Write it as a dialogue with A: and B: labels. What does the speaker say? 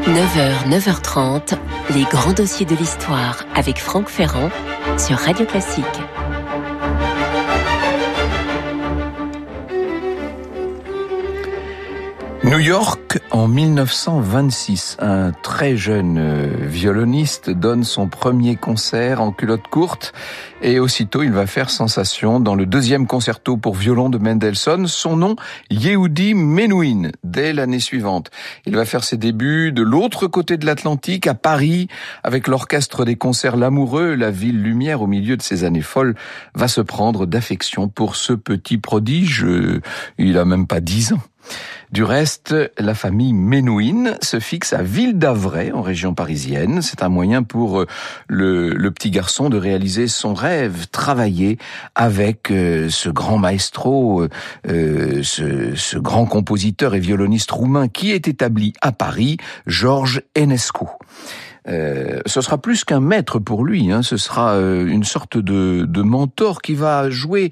A: 9h, 9h30, les grands dossiers de l'histoire avec Franck Ferrand sur Radio Classique.
B: New York en 1926, un très jeune violoniste donne son premier concert en culotte courte et aussitôt il va faire sensation dans le deuxième concerto pour violon de Mendelssohn, son nom Yehudi Menuhin, dès l'année suivante. Il va faire ses débuts de l'autre côté de l'Atlantique, à Paris, avec l'orchestre des concerts L'Amoureux. La ville lumière au milieu de ses années folles va se prendre d'affection pour ce petit prodige. Il a même pas 10 ans. Du reste, la famille Menuhin se fixe à Ville-d'Avray, en région parisienne. C'est un moyen pour le petit garçon de réaliser son rêve, travailler avec ce grand maestro, ce grand compositeur et violoniste roumain qui est établi à Paris, George Enescu. Ce sera plus qu'un maître pour lui, ce sera une sorte de mentor qui va jouer